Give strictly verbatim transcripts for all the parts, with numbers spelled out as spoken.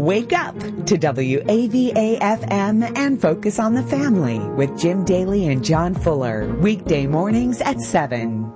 Wake up to W A V A F M and Focus on the Family with Jim Daly and John Fuller. Weekday mornings at seven.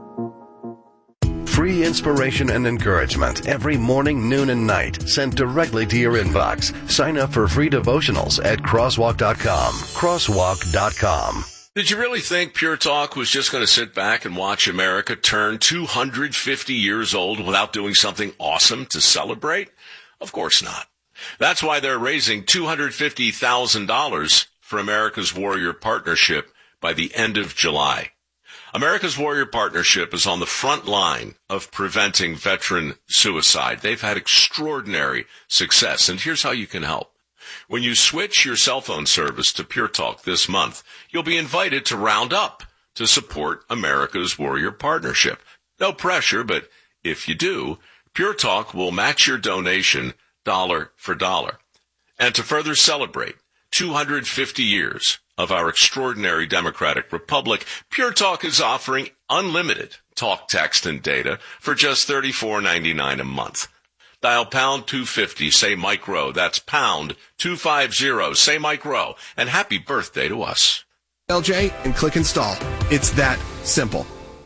Free inspiration and encouragement every morning, noon, and night sent directly to your inbox. Sign up for free devotionals at crosswalk dot com. crosswalk dot com. Did you really think Pure Talk was just going to sit back and watch America turn two hundred fifty years old without doing something awesome to celebrate? Of course not. That's why they're raising two hundred fifty thousand dollars for America's Warrior Partnership by the end of July. America's Warrior Partnership is on the front line of preventing veteran suicide. They've had extraordinary success, and here's how you can help. When you switch your cell phone service to Pure Talk this month, you'll be invited to round up to support America's Warrior Partnership. No pressure, but if you do, Pure Talk will match your donation dollar for dollar. And to further celebrate two hundred fifty years of our extraordinary democratic republic, Pure Talk is offering unlimited talk, text, and data for just thirty-four ninety-nine a month. Dial pound two fifty, say Mike Rowe. That's pound two fifty, say Mike Rowe. And happy birthday to us. L J and click install. It's that simple.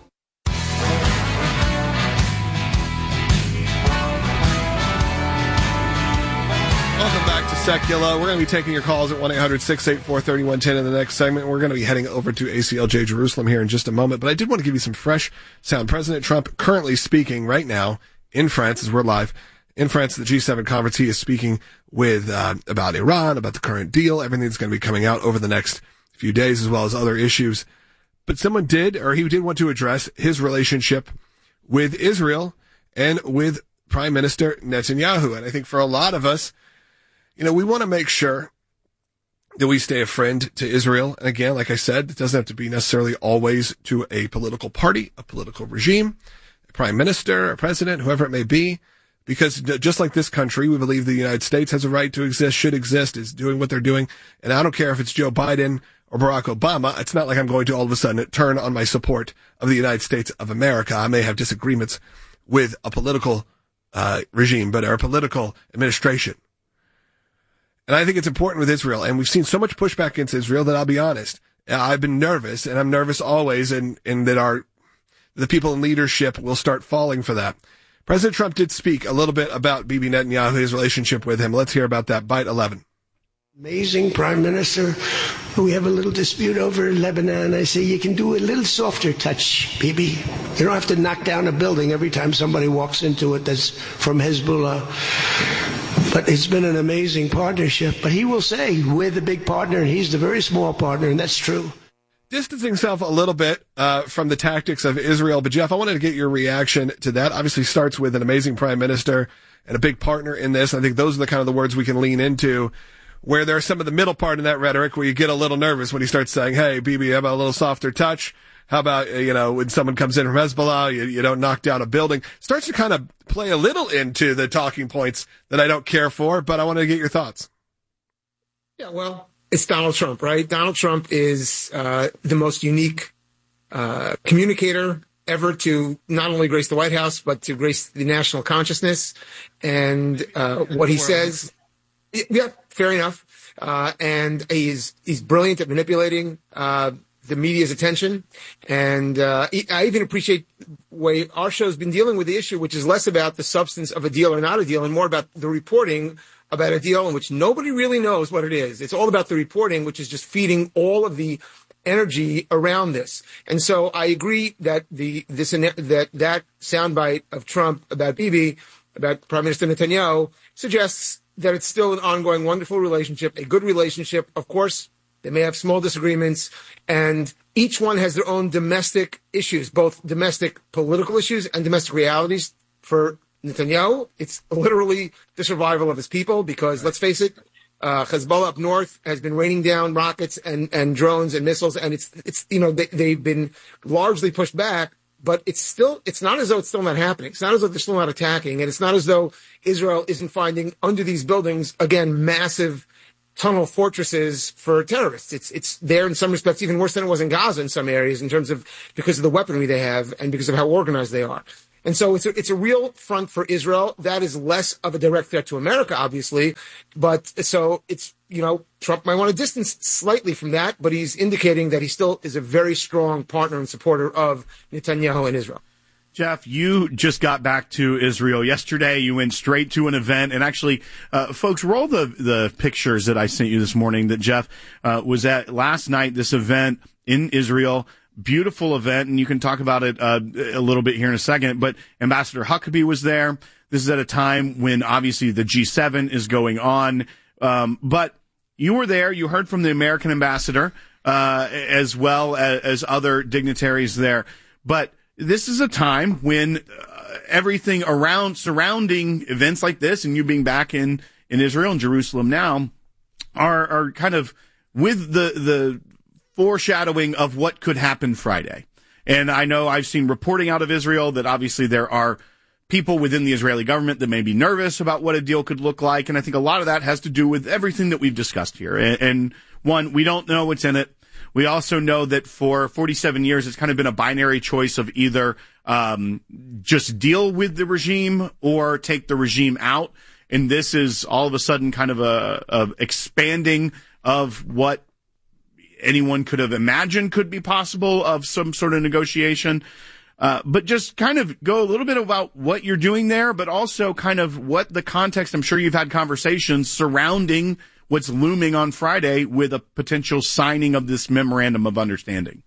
Welcome back to Secular. We're going to be taking your calls at one eight hundred six eight four three one one zero in the next segment. We're going to be heading over to A C L J Jerusalem here in just a moment. But I did want to give you some fresh sound. President Trump currently speaking right now in France, as we're live. In France, the G seven conference, he is speaking with uh, about Iran, about the current deal, everything that's going to be coming out over the next few days, as well as other issues. But someone did, or he did want to address his relationship with Israel and with Prime Minister Netanyahu. And I think for a lot of us, you know, we want to make sure that we stay a friend to Israel. And again, like I said, it doesn't have to be necessarily always to a political party, a political regime, a prime minister, a president, whoever it may be. Because just like this country, we believe the United States has a right to exist, should exist, is doing what they're doing. And I don't care if it's Joe Biden or Barack Obama. It's not like I'm going to all of a sudden turn on my support of the United States of America. I may have disagreements with a political uh, regime, but our political administration. And I think it's important with Israel. And we've seen so much pushback against Israel that I'll be honest, I've been nervous, and I'm nervous always, and, and that our the people in leadership will start falling for that. President Trump did speak a little bit about Bibi Netanyahu, his relationship with him. Let's hear about that. Bite eleven. Amazing prime minister. We have a little dispute over Lebanon. I say you can do a little softer touch, Bibi. You don't have to knock down a building every time somebody walks into it that's from Hezbollah. But it's been an amazing partnership. But he will say we're the big partner and he's the very small partner, and that's true. Distancing himself a little bit uh, from the tactics of Israel. But, Jeff, I wanted to get your reaction to that. Obviously starts with an amazing prime minister and a big partner in this. I think those are the kind of the words we can lean into, where there's some of the middle part in that rhetoric where you get a little nervous when he starts saying, hey, Bibi, how about a little softer touch? How about, you know, when someone comes in from Hezbollah, you, you don't knock down a building. Starts to kind of play a little into the talking points that I don't care for, but I want to get your thoughts. Yeah, well, it's Donald Trump, right? Donald Trump is uh, the most unique uh, communicator ever to not only grace the White House, but to grace the national consciousness. And uh, what he says, yeah, fair enough. Uh, and he's he's brilliant at manipulating uh, the media's attention. And uh, I even appreciate the way our show's been dealing with the issue, which is less about the substance of a deal or not a deal, and more about the reporting about a deal in which nobody really knows what it is. It's all about the reporting, which is just feeding all of the energy around this. And so I agree that the this that that soundbite of Trump about Bibi, about Prime Minister Netanyahu, suggests that it's still an ongoing, wonderful relationship, a good relationship. Of course, they may have small disagreements, and each one has their own domestic issues, both domestic political issues and domestic realities. For Netanyahu, it's literally the survival of his people, because let's face it, uh, Hezbollah up north has been raining down rockets and, and drones and missiles, and it's, it's, you know, they, they've been largely pushed back, but it's still, it's not as though it's still not happening. It's not as though they're still not attacking, and it's not as though Israel isn't finding under these buildings, again, massive tunnel fortresses for terrorists. It's, it's there in some respects even worse than it was in Gaza in some areas in terms of, because of the weaponry they have and because of how organized they are. And so it's a, it's a real front for Israel. That is less of a direct threat to America, obviously. But so it's, you know, Trump might want to distance slightly from that, but he's indicating that he still is a very strong partner and supporter of Netanyahu and Israel. Jeff, you just got back to Israel yesterday. You went straight to an event. And actually, uh, folks, roll the, the pictures that I sent you this morning that Jeff uh, was at last night, this event in Israel. Beautiful event, and you can talk about it uh, a little bit here in a second. But Ambassador Huckabee was there. This is at a time when obviously the G seven is going on. Um, but you were there. You heard from the American ambassador uh, as well as, as other dignitaries there. But this is a time when uh, everything around surrounding events like this, and you being back in, in Israel and Jerusalem now, are are kind of with the the foreshadowing of what could happen Friday. And I know I've seen reporting out of Israel that obviously there are people within the Israeli government that may be nervous about what a deal could look like. And I think a lot of that has to do with everything that we've discussed here. And, and one, we don't know what's in it. We also know that for forty-seven years, it's kind of been a binary choice of either um, just deal with the regime or take the regime out. And this is all of a sudden kind of a, a expanding of what anyone could have imagined could be possible of some sort of negotiation. Uh, but just kind of go a little bit about what you're doing there, but also kind of what the context, I'm sure you've had conversations surrounding what's looming on Friday with a potential signing of this memorandum of understanding.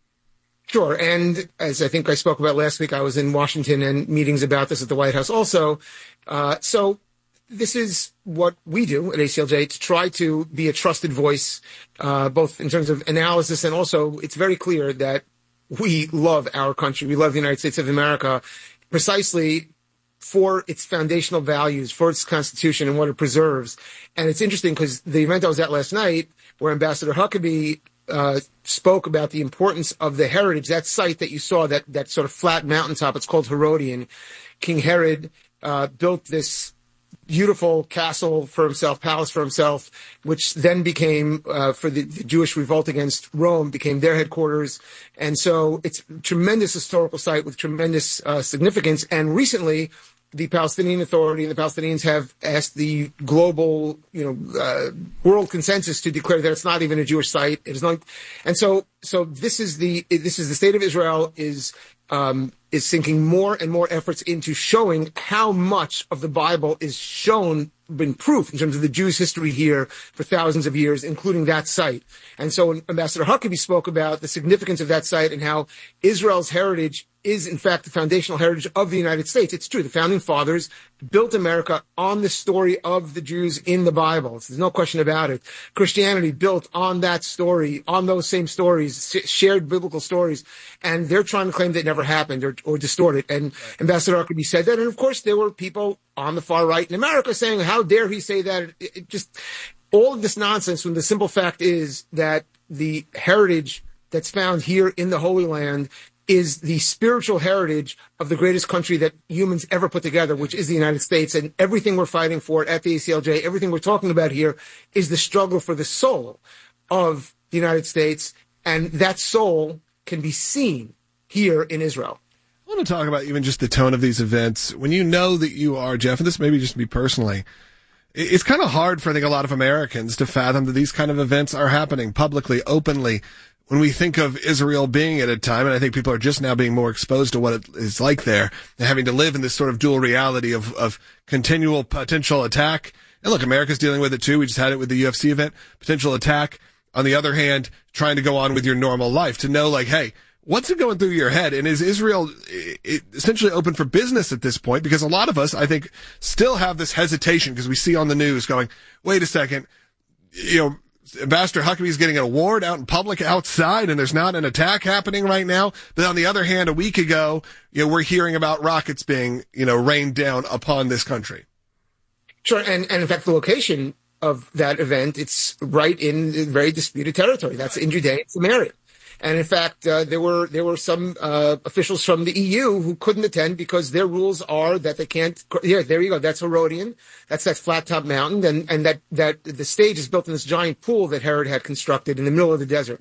Sure. And as I think I spoke about last week, I was in Washington and meetings about this at the White House also. Uh, so this is what we do at A C L J to try to be a trusted voice, uh, both in terms of analysis and also it's very clear that we love our country. We love the United States of America precisely for its foundational values, for its Constitution and what it preserves. And it's interesting because the event I was at last night where Ambassador Huckabee uh, spoke about the importance of the heritage, that site that you saw, that, that sort of flat mountaintop, it's called Herodian. King Herod uh, built this beautiful castle for himself, palace for himself, which then became, uh, for the, the Jewish revolt against Rome, became their headquarters. And so it's a tremendous historical site with tremendous uh, significance. And recently, the Palestinian Authority and the Palestinians have asked the global, you know, uh, world consensus to declare that it's not even a Jewish site. It is not. And so, so this is the, this is the state of Israel is, um, is sinking more and more efforts into showing how much of the Bible is shown, been proof in terms of the Jews' history here for thousands of years, including that site. And so Ambassador Huckabee spoke about the significance of that site and how Israel's heritage is, in fact, the foundational heritage of the United States. It's true. The founding fathers built America on the story of the Jews in the Bible. There's no question about it. Christianity built on that story, on those same stories, shared biblical stories. And they're trying to claim that it never happened or, or distort it. And right. Ambassador Huckabee said that. And, of course, there were people on the far right in America saying, how dare he say that? It, it just all of this nonsense when the simple fact is that the heritage that's found here in the Holy Land is the spiritual heritage of the greatest country that humans ever put together, which is the United States. And everything we're fighting for at the A C L J, everything we're talking about here is the struggle for the soul of the United States. And that soul can be seen here in Israel. I want to talk about even just the tone of these events. When you know that you are, Jeff, and this maybe just me personally, it's kind of hard for, I think, a lot of Americans to fathom that these kind of events are happening publicly, openly. When we think of Israel being at a time, and I think people are just now being more exposed to what it is like there, and having to live in this sort of dual reality of, of continual potential attack. And look, America's dealing with it too. We just had it with the U F C event, potential attack. On the other hand, trying to go on with your normal life, to know like, hey, what's it going through your head? And is Israel essentially open for business at this point? Because a lot of us, I think, still have this hesitation because we see on the news going, wait a second, you know, Ambassador Huckabee's getting an award out in public outside, and there's not an attack happening right now. But on the other hand, a week ago, you know, we're hearing about rockets being, you know, rained down upon this country. Sure, and, and in fact, the location of that event, it's right in very disputed territory. That's in Judea and Samaria. And in fact, uh, there were there were some uh, officials from the E U who couldn't attend because their rules are that they can't. Yeah, there you go. That's Herodian. That's that flat top mountain, and and that that the stage is built in this giant pool that Herod had constructed in the middle of the desert.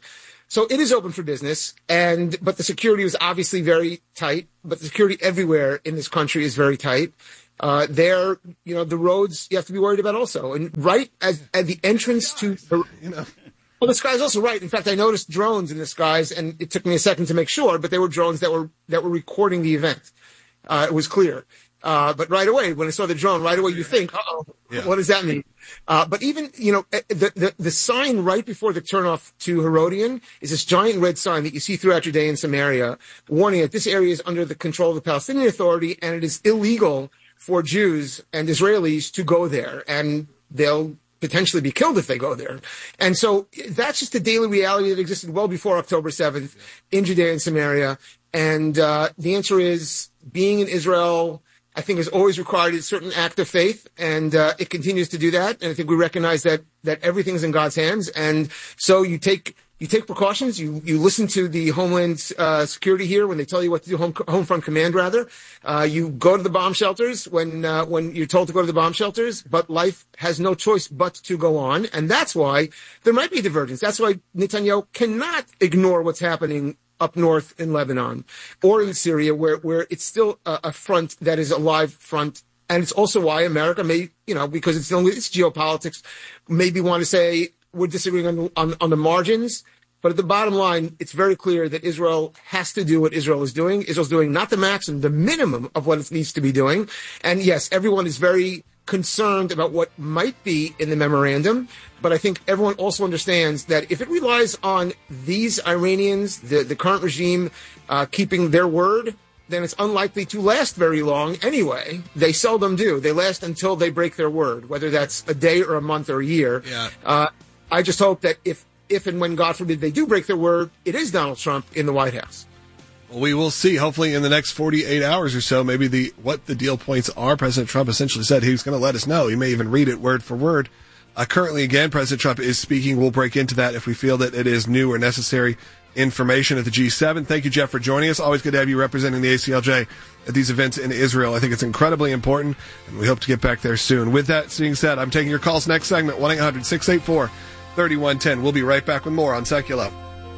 So it is open for business, and but the security was obviously very tight. But the security everywhere in this country is very tight. Uh, there, you know, the roads you have to be worried about also. And right as at the entrance to, the, you know, well, the sky's also right. In fact, I noticed drones in the skies, and it took me a second to make sure, but they were drones that were that were recording the event. Uh, it was clear. Uh, but right away, when I saw the drone, right away you think, uh-oh, yeah. What does that mean? Uh, but even, you know, the, the, the sign right before the turnoff to Herodian is this giant red sign that you see throughout Judea and Samaria, warning that this area is under the control of the Palestinian Authority, and it is illegal for Jews and Israelis to go there, and they'll potentially be killed if they go there. And so that's just the daily reality that existed well before October seventh in Judea and Samaria. And uh, the answer is, being in Israel, I think, has always required a certain act of faith, and uh, it continues to do that. And I think we recognize that that everything's in God's hands. And so you take you take precautions. You you listen to the Homeland uh, Security here when they tell you what to do. Home, home Front Command, rather. Uh, you go to the bomb shelters when uh, when you're told to go to the bomb shelters. But life has no choice but to go on, and that's why there might be divergence. That's why Netanyahu cannot ignore what's happening up north in Lebanon or in Syria, where, where it's still a, a front that is a live front. And it's also why America may, you know, because it's only it's geopolitics, maybe want to say we're disagreeing on, on, on the margins. But at the bottom line, it's very clear that Israel has to do what Israel is doing. Israel's doing not the maximum, the minimum of what it needs to be doing. And yes, everyone is very concerned about what might be in the memorandum, but I think everyone also understands that if it relies on these Iranians, the, the current regime, uh, keeping their word, then it's unlikely to last very long anyway. They seldom do. They last until they break their word, whether that's a day or a month or a year. Yeah. Uh, I just hope that if, if and when, God forbid, they do break their word, it is Donald Trump in the White House. Well, we will see, hopefully, in the next forty-eight hours or so, maybe the what the deal points are. President Trump essentially said he was going to let us know. He may even read it word for word. Uh, currently, again, President Trump is speaking. We'll break into that if we feel that it is new or necessary information at the G seven. Thank you, Jeff, for joining us. Always good to have you representing the A C L J at these events in Israel. I think it's incredibly important, and we hope to get back there soon. With that being said, I'm taking your calls next segment, one eight hundred six eight four three one one zero. We'll be right back with more on Seculo.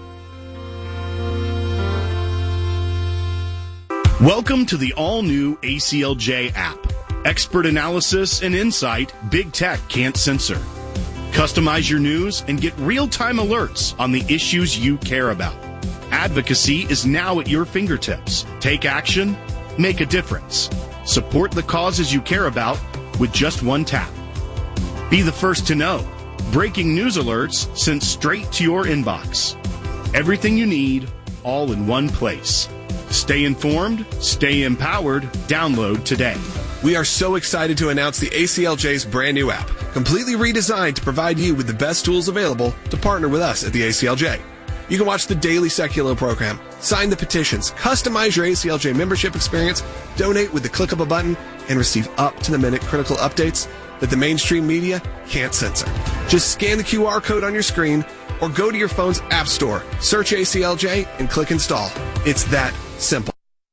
Welcome to the all-new A C L J app. Expert analysis and insight big tech can't censor. Customize your news and get real-time alerts on the issues you care about. Advocacy is now at your fingertips. Take action, make a difference. Support the causes you care about with just one tap. Be the first to know. Breaking news alerts sent straight to your inbox. Everything you need, all in one place. Stay informed, stay empowered, download today. We are so excited to announce the A C L J's brand new app, completely redesigned to provide you with the best tools available to partner with us at the A C L J. You can watch the daily Seculo program, sign the petitions, customize your A C L J membership experience, donate with the click of a button, and receive up-to-the-minute critical updates that the mainstream media can't censor. Just scan the Q R code on your screen or go to your phone's app store, search A C L J, and click install. It's that simple.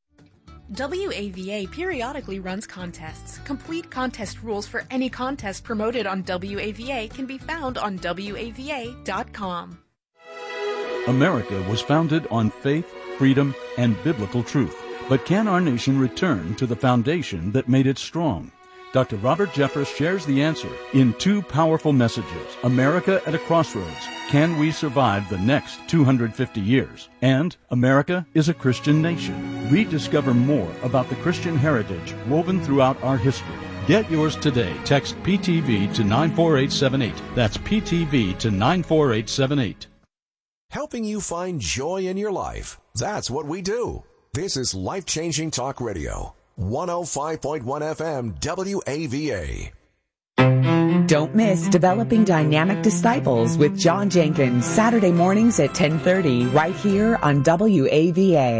W A V A periodically runs contests. Complete contest rules for any contest promoted on W A V A can be found on W A V A dot com. America was founded on faith, freedom, and biblical truth. But can our nation return to the foundation that made it strong? Doctor Robert Jeffress shares the answer in two powerful messages. America at a Crossroads. Can we survive the next two hundred fifty years? And America is a Christian nation. Rediscover more about the Christian heritage woven throughout our history. Get yours today. Text P T V to nine four eight seven eight. That's P T V to nine four eight seven eight. Helping you find joy in your life. That's what we do. This is Life-Changing Talk Radio. one oh five point one F M W A V A. Don't miss Developing Dynamic Disciples with John Jenkins, Saturday mornings at ten thirty, right here on W A V A.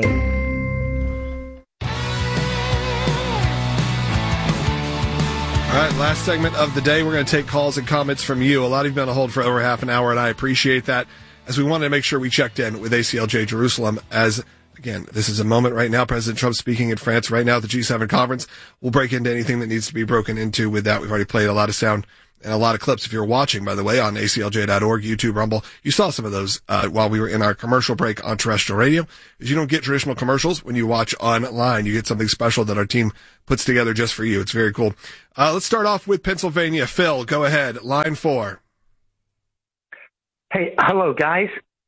All right, last segment of the day. We're going to take calls and comments from you. A lot of you have been on hold for over half an hour, and I appreciate that, as we wanted to make sure we checked in with A C L J Jerusalem as... Again, this is a moment right now. President Trump speaking in France right now at the G seven conference. We'll break into anything that needs to be broken into with that. We've already played a lot of sound and a lot of clips. If you're watching, by the way, on A C L J dot org, YouTube, Rumble, you saw some of those uh, while we were in our commercial break on terrestrial radio. Because you don't get traditional commercials when you watch online. You get something special that our team puts together just for you. It's very cool. Uh, let's start off with Pennsylvania. Phil, go ahead. Line four. Hey, hello, guys.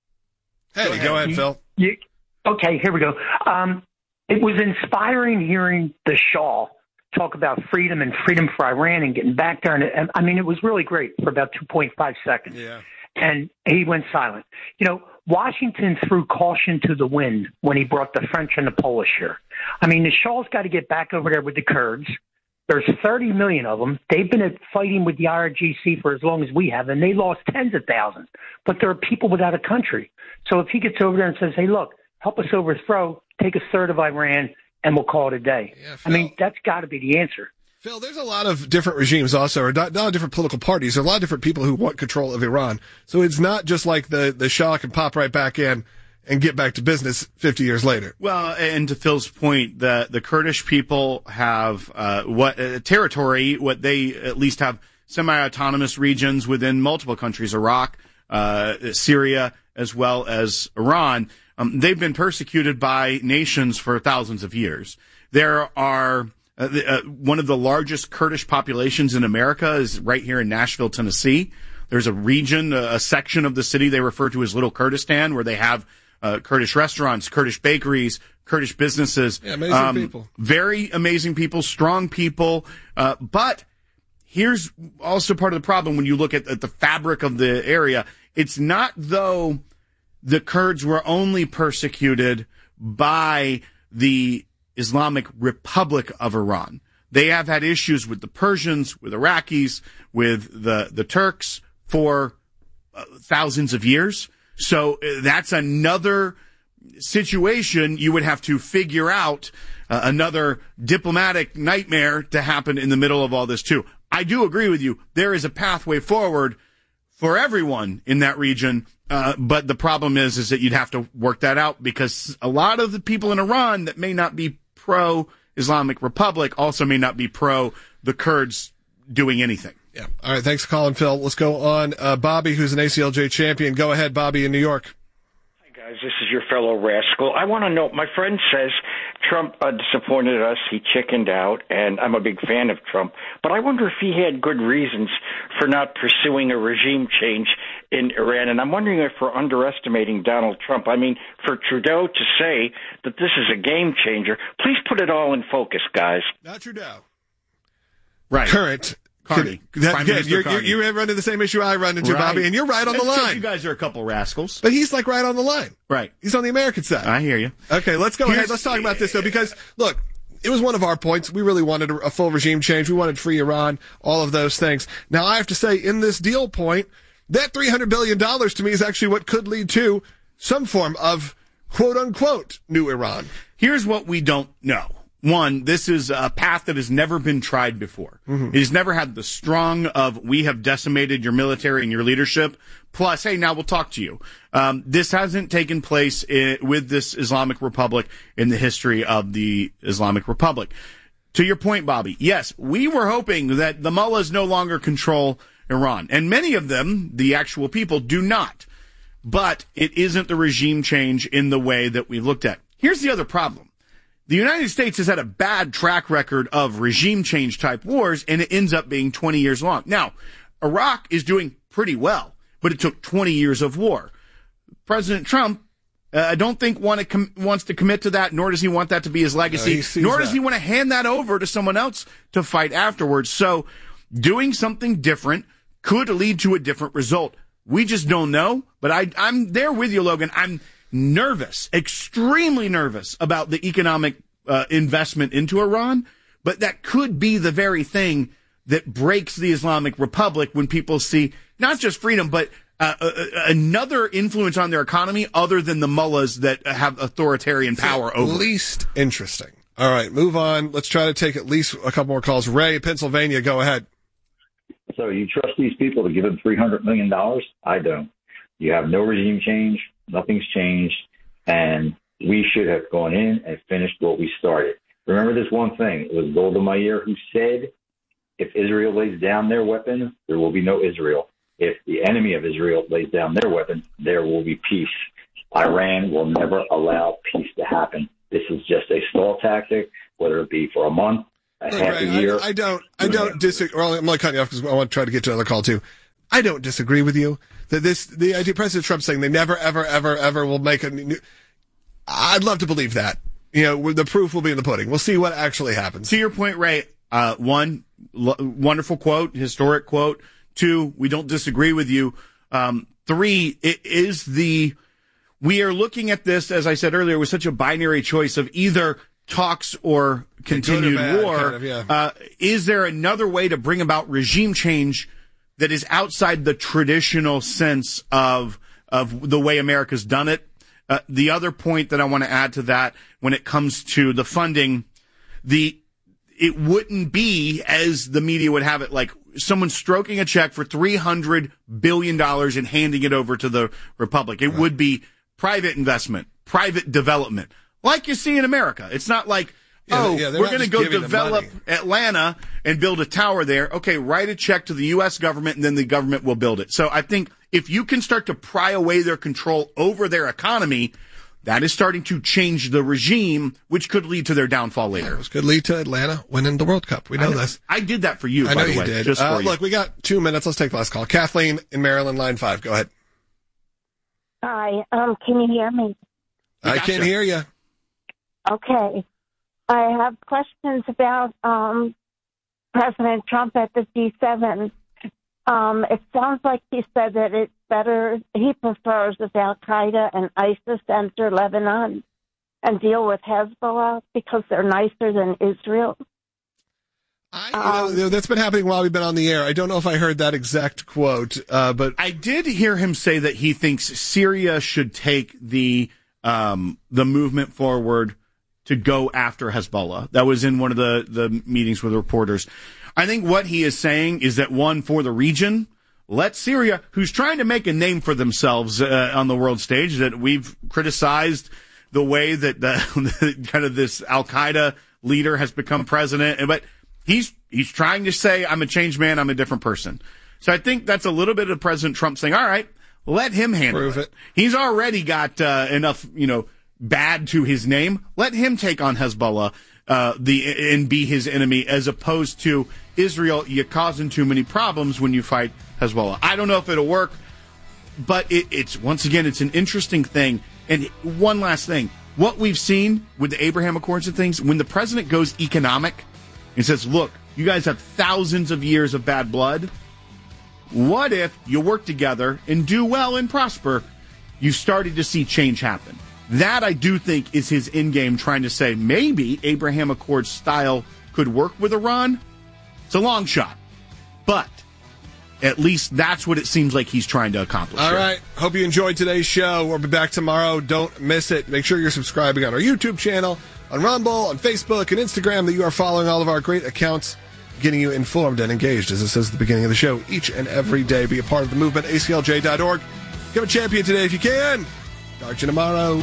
Hey, go ahead, go ahead you, Phil. You, okay, here we go. Um, it was inspiring hearing the Shah talk about freedom and freedom for Iran and getting back there. And I mean, it was really great for about two point five seconds. Yeah. And he went silent. You know, Washington threw caution to the wind when he brought the French and the Polish here. I mean, the Shah's got to get back over there with the Kurds. There's thirty million of them. They've been fighting with the I R G C for as long as we have, and they lost tens of thousands. But there are people without a country. So if he gets over there and says, hey, look, help us overthrow, take a third of Iran, and we'll call it a day. Yeah, I mean, that's got to be the answer. Phil, there's a lot of different regimes also, or not, not different political parties. There are a lot of different people who want control of Iran. So it's not just like the, the Shah can pop right back in and get back to business fifty years later. Well, and to Phil's point, the, the Kurdish people have uh, what uh, territory, what they at least have semi-autonomous regions within multiple countries, Iraq, uh, Syria, as well as Iran. Um, they've been persecuted by nations for thousands of years. There are uh, the, uh, one of the largest Kurdish populations in America is right here in Nashville, Tennessee. There's a region, a, a section of the city they refer to as Little Kurdistan, where they have uh, Kurdish restaurants, Kurdish bakeries, Kurdish businesses. Yeah, amazing um, people. Very amazing people, strong people. Uh, but here's also part of the problem when you look at, at the fabric of the area. It's not though the Kurds were only persecuted by the Islamic Republic of Iran. They have had issues with the Persians, with Iraqis, with the, the Turks for uh, thousands of years. So uh, that's another situation you would have to figure out, uh, another diplomatic nightmare to happen in the middle of all this too. I do agree with you. There is a pathway forward for everyone in that region. Uh, but the problem is, is that you'd have to work that out because a lot of the people in Iran that may not be pro-Islamic Republic also may not be pro the Kurds doing anything. Yeah. All right. Thanks for calling, Phil. Let's go on. Uh, Bobby, who's an A C L J champion. Go ahead, Bobby, in New York. Hi, guys. This is your fellow rascal. I want to know, my friend says Trump uh, disappointed us. He chickened out, and I'm a big fan of Trump. But I wonder if he had good reasons for not pursuing a regime change in Iran. And I'm wondering if we're underestimating Donald Trump. I mean, for Trudeau to say that this is a game changer, please put it all in focus, guys. Not Trudeau. Right. Current. Carney. That, yeah, you're, you're, you run into the same issue I run into, right. Bobby, and you're right on That's the line. You guys are a couple rascals. But he's like right on the line. Right. He's on the American side. I hear you. Okay, let's go Here's, ahead. Let's talk about this, though, because, look, it was one of our points. We really wanted a full regime change. We wanted free Iran, all of those things. Now, I have to say, in this deal point, that three hundred billion dollars to me is actually what could lead to some form of quote-unquote new Iran. Here's what we don't know. One, this is a path that has never been tried before. Mm-hmm. It has never had the strong of, we have decimated your military and your leadership, plus, hey, now we'll talk to you. Um, this hasn't taken place in, with this Islamic Republic in the history of the Islamic Republic. To your point, Bobby, yes, we were hoping that the mullahs no longer control Iran, and many of them, the actual people, do not. But it isn't the regime change in the way that we looked at. Here's the other problem. The United States has had a bad track record of regime change type wars, and it ends up being twenty years long. Now, Iraq is doing pretty well, but it took twenty years of war. President Trump, uh, I don't think want to com- wants to commit to that, nor does he want that to be his legacy, no, nor does that. he want to hand that over to someone else to fight afterwards. So doing something different could lead to a different result. We just don't know, but I, I'm there with you, Logan. I'm nervous, extremely nervous about the economic uh, investment into Iran, but that could be the very thing that breaks the Islamic Republic when people see not just freedom, but uh, uh, another influence on their economy other than the mullahs that have authoritarian power at over. At least interesting. All right, move on. Let's try to take at least a couple more calls. Ray, Pennsylvania, go ahead. So you trust these people to give them three hundred million dollars? I don't. You have no regime change. Nothing's changed. And we should have gone in and finished what we started. Remember this one thing. It was Golda Meir who said If Israel lays down their weapons, there will be no Israel. If the enemy of Israel lays down their weapons, there will be peace. Iran will never allow peace to happen. This is just a stall tactic, whether it be for a month, a Look, half Ray, a year. I, I don't, I don't disagree. Well, I'm going to cut you off because I want to try to get to another call too. I don't disagree with you that this, the idea, President Trump saying they never, ever, ever, ever will make a new. I'd love to believe that. You know, the proof will be in the pudding. We'll see what actually happens. To your point, Ray, uh, one, l- wonderful quote, historic quote. Two, we don't disagree with you. Um, three, it is the, we are looking at this, as I said earlier, with such a binary choice of either talks or continued bad, war. kind of, yeah. uh, is there another way to bring about regime change that is outside the traditional sense of, of the way America's done it? Uh, the other point that I want to add to that when it comes to the funding, the, it wouldn't be, as the media would have it, like someone stroking a check for three hundred billion dollars and handing it over to the Republic. It right. would be private investment, private development, like you see in America. It's not like, yeah, oh, yeah, we're going to go develop Atlanta and build a tower there. Okay, write a check to the U S government and then the government will build it. So I think if you can start to pry away their control over their economy, that is starting to change the regime, which could lead to their downfall later. Yeah, it could lead to Atlanta winning the World Cup. We know, I know this. I did that for you, I by know the you way. did. Just uh, for you. Look, we got two minutes. Let's take the last call. Kathleen in Maryland, line five. Go ahead. Hi. Um, can you hear me? I gotcha. can hear you. Okay. I have questions about um, President Trump at the G seven. Um, it sounds like he said that it's better, he prefers if Al-Qaeda and ISIS enter Lebanon and deal with Hezbollah because they're nicer than Israel. I, you know, um, that's been happening while we've been on the air. I don't know if I heard that exact quote, uh, but I did hear him say that he thinks Syria should take the um, the movement forward to go after Hezbollah. That was in one of the, the meetings with reporters. I think what he is saying is that, one, for the region, let Syria, who's trying to make a name for themselves uh, on the world stage, that we've criticized the way that the kind of this Al-Qaeda leader has become president, but he's he's trying to say, I'm a changed man, I'm a different person. So I think that's a little bit of President Trump saying, all right, let him handle Prove it. it. He's already got uh, enough, you know, bad to his name. Let him take on Hezbollah uh, the and be his enemy, as opposed to Israel. You're causing too many problems when you fight Hezbollah. I don't know if it'll work, but it, it's once again, it's an interesting thing. And one last thing, what we've seen with the Abraham Accords and things, when the president goes economic and says, look, you guys have thousands of years of bad blood. What if you work together and do well and prosper? You started to see change happen. That, I do think, is his end game, trying to say maybe Abraham Accords style could work with Iran. It's a long shot, but at least that's what it seems like he's trying to accomplish. All here. right. Hope you enjoyed today's show. We'll be back tomorrow. Don't miss it. Make sure you're subscribing on our YouTube channel, on Rumble, on Facebook, and Instagram, that you are following all of our great accounts, getting you informed and engaged, as it says at the beginning of the show, each and every day. Be a part of the movement, A C L J dot org. Become a champion today if you can. Talk to you tomorrow.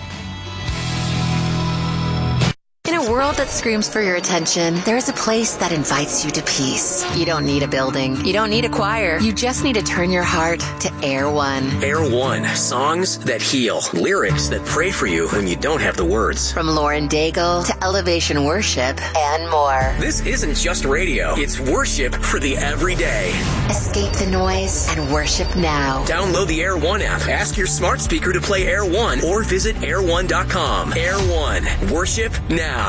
In a world that screams for your attention, there is a place that invites you to peace. You don't need a building. You don't need a choir. You just need to turn your heart to Air One. Air One. Songs that heal. Lyrics that pray for you when you don't have the words. From Lauren Daigle to Elevation Worship and more. This isn't just radio. It's worship for the everyday. Escape the noise and worship now. Download the Air One app. Ask your smart speaker to play Air One or visit air one dot com. Air One. Worship now.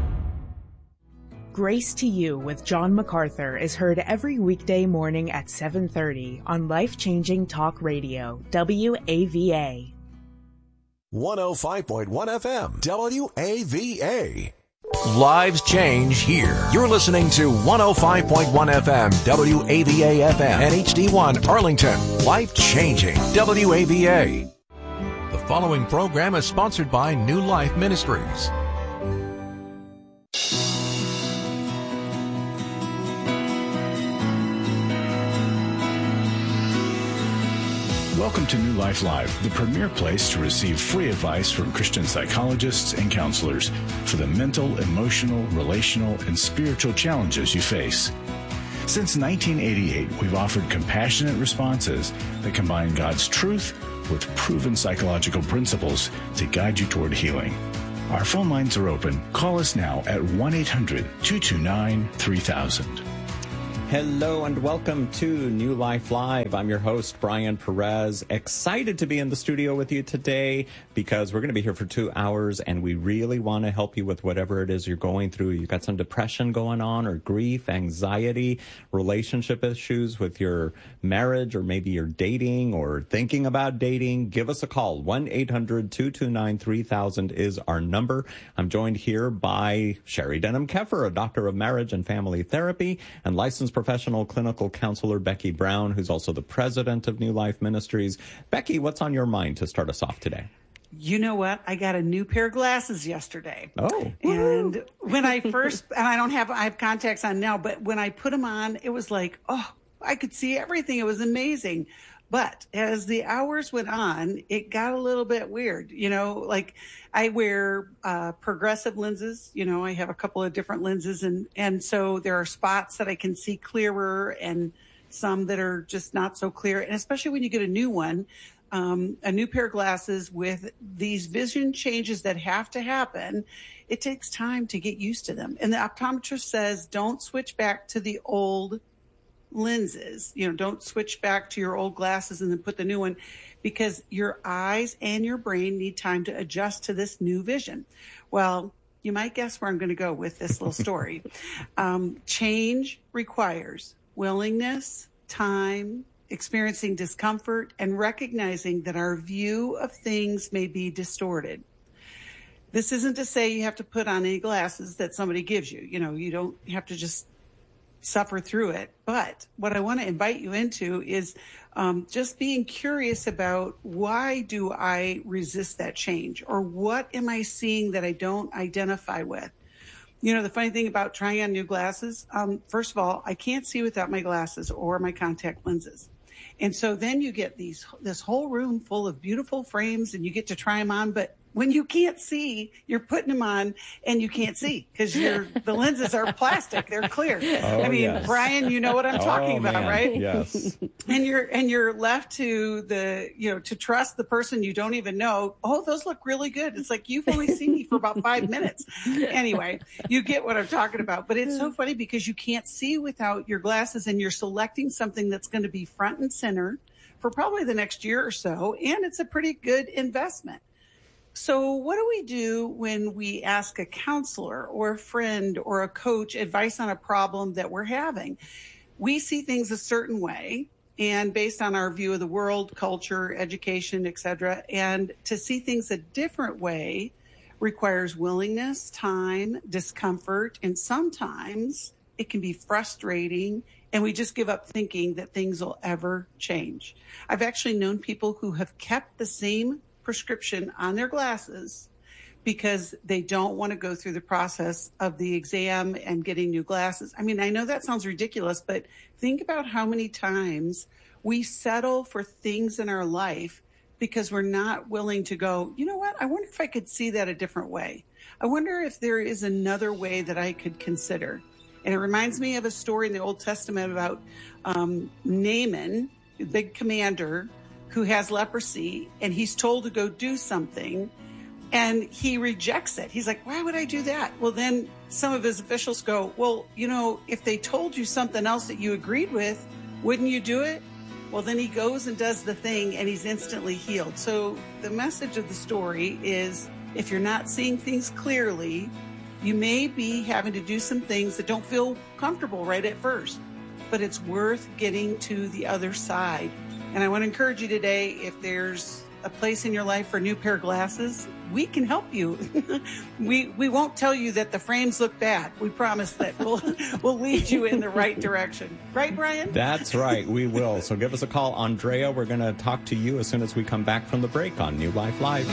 Grace to You with John MacArthur is heard every weekday morning at seven thirty on Life-Changing Talk Radio, W A V A. one oh five point one F M, W A V A. Lives change here. You're listening to one oh five point one F M, W A V A F M, and H D one Arlington. Life changing, W A V A. The following program is sponsored by New Life Ministries. Welcome to New Life Live, the premier place to receive free advice from Christian psychologists and counselors for the mental, emotional, relational, and spiritual challenges you face. Since nineteen eighty-eight, we've offered compassionate responses that combine God's truth with proven psychological principles to guide you toward healing. Our phone lines are open. Call us now at one eight hundred two two nine three thousand. Hello and welcome to New Life Live. I'm your host, Brian Perez. Excited to be in the studio with you today because we're going to be here for two hours and we really want to help you with whatever it is you're going through. You've got some depression going on or grief, anxiety, relationship issues with your marriage, or maybe you're dating or thinking about dating. Give us a call. one eight hundred two two nine three thousand is our number. I'm joined here by Sherry Denham-Keffer, a doctor of marriage and family therapy and licensed professional clinical counselor Becky Brown, who's also the president of New Life Ministries. Becky, what's on your mind to start us off today? You know what? I got a new pair of glasses yesterday. Oh. And when I first, and I don't have, I have contacts on now, but when I put them on, it was like, oh, I could see everything. It was amazing. But as the hours went on, it got a little bit weird. You know, like I wear uh, progressive lenses. You know, I have a couple of different lenses. And, and so there are spots that I can see clearer and some that are just not so clear. And especially when you get a new one, um, a new pair of glasses with these vision changes that have to happen, it takes time to get used to them. And the optometrist says, don't switch back to the old lenses. You know, don't switch back to your old glasses and then put the new one, because your eyes and your brain need time to adjust to this new vision. Well, you might guess where I'm going to go with this little story. um, change requires willingness, time, experiencing discomfort, and recognizing that our view of things may be distorted. This isn't to say you have to put on any glasses that somebody gives you. You know, you don't have to just suffer through it. But what I want to invite you into is um, just being curious about, why do I resist that change? Or what am I seeing that I don't identify with? You know, the funny thing about trying on new glasses, um, first of all, I can't see without my glasses or my contact lenses. And so then you get these this whole room full of beautiful frames and you get to try them on, but when you can't see, you're putting them on and you can't see because you're the lenses are plastic. They're clear. Oh, I mean, yes. Brian, you know what I'm talking oh, about, man. right? Yes. And you're, and you're left to the, you know, to trust the person you don't even know. Oh, those look really good. It's like, you've only seen me for about five minutes. Anyway, you get what I'm talking about, but it's so funny because you can't see without your glasses and you're selecting something that's going to be front and center for probably the next year or so. And it's a pretty good investment. So what do we do when we ask a counselor or a friend or a coach advice on a problem that we're having? We see things a certain way, and based on our view of the world, culture, education, et cetera, and to see things a different way requires willingness, time, discomfort, and sometimes it can be frustrating, and we just give up thinking that things will ever change. I've actually known people who have kept the same prescription on their glasses because they don't want to go through the process of the exam and getting new glasses. I mean, I know that sounds ridiculous, but think about how many times we settle for things in our life because we're not willing to go, you know what? I wonder if I could see that a different way. I wonder if there is another way that I could consider. And it reminds me of a story in the Old Testament about um, Naaman, the big commander, who has leprosy, and he's told to go do something, and he rejects it. He's like, why would I do that? Well, then some of his officials go, well, you know, if they told you something else that you agreed with, wouldn't you do it? Well, then he goes and does the thing, and he's instantly healed. So the message of the story is, if you're not seeing things clearly, you may be having to do some things that don't feel comfortable right at first, but it's worth getting to the other side. And I want to encourage you today, if there's a place in your life for a new pair of glasses, we can help you. we we won't tell you that the frames look bad. We promise that we'll we'll lead you in the right direction. Right, Brian? That's right. We will. So give us a call. Andrea, we're going to talk to you as soon as we come back from the break on New Life Live.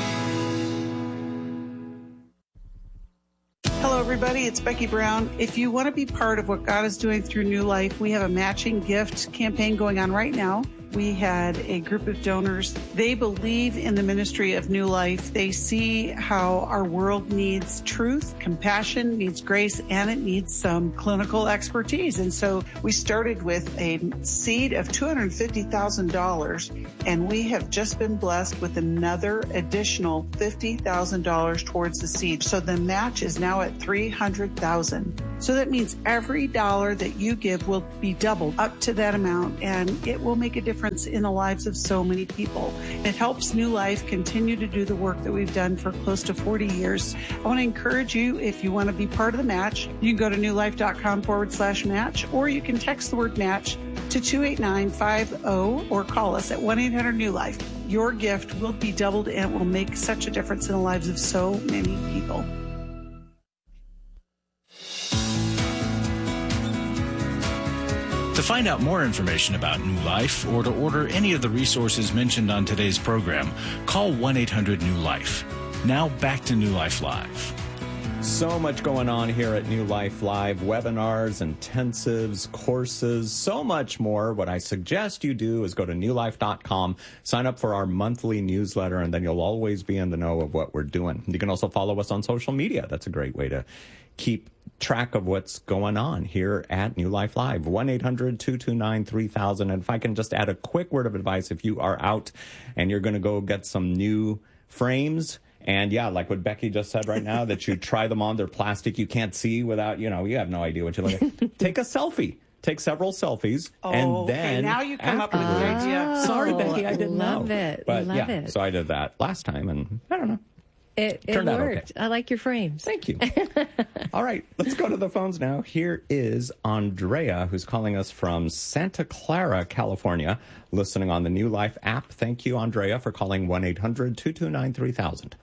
Hello, everybody. It's Becky Brown. If you want to be part of what God is doing through New Life, we have a matching gift campaign going on right now. we had a group of donors. They believe in the ministry of New Life. They see how our world needs truth, compassion, needs grace, and it needs some clinical expertise. And so we started with a seed of two hundred fifty thousand dollars, and we have just been blessed with another additional fifty thousand dollars towards the seed. So the match is now at three hundred thousand dollars. So that means every dollar that you give will be doubled up to that amount, and it will make a difference in the lives of so many people. It helps New Life continue to do the work that we've done for close to forty years. I want to encourage you, if you want to be part of the match, you can go to newlife.com forward slash match, or you can text the word match to two eight nine five zero or call us at one eight hundred new life. Your gift will be doubled and will make such a difference in the lives of so many people. To find out more information about New Life or to order any of the resources mentioned on today's program, call one eight hundred new life. Now back to New Life Live. So much going on here at New Life Live. Webinars, intensives, courses, so much more. What I suggest you do is go to new life dot com, sign up for our monthly newsletter, and then you'll always be in the know of what we're doing. You can also follow us on social media. That's a great way to keep track of what's going on here at New Life Live. one eight hundred two two nine three thousand. And if I can just add a quick word of advice, if you are out and you're going to go get some new frames, and yeah, like what Becky just said right now, that you try them on, they're plastic, you can't see without, you know, you have no idea what you're looking at. Take a selfie. Take several selfies, oh, and then okay. Now you come after, up with an idea. Sorry, Becky, I didn't love know. it. But love yeah, it. so I did that last time, and I don't know. It, it Turned out worked. okay. I like your frames. Thank you. All right, let's go to the phones now. Here is Andrea, who's calling us from Santa Clara, California, listening on the New Life app. Thank you, Andrea, for calling one eight hundred two two nine three thousand.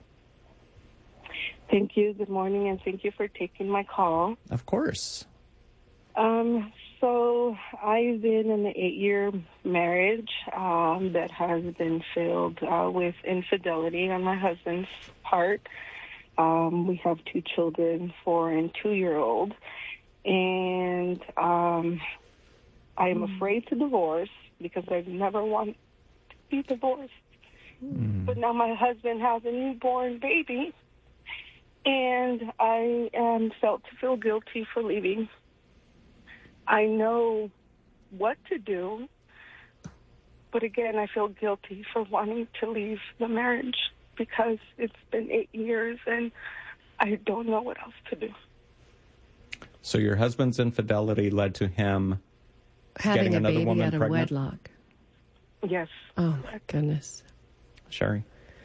Thank you. Good morning, and thank you for taking my call. Of course. Um, so I've been in an eight-year marriage um, that has been filled uh, with infidelity on my husband's part. Um, we have two children, four and two-year-old, and um, I am afraid to divorce because I've never wanted to be divorced. Mm. But now my husband has a newborn baby, and I am felt to feel guilty for leaving. I know what to do, but again, I feel guilty for wanting to leave the marriage because it's been eight years and I don't know what else to do. So your husband's infidelity led to him having getting a another baby woman out of pregnant? wedlock. Yes. Oh, my goodness. Sherry?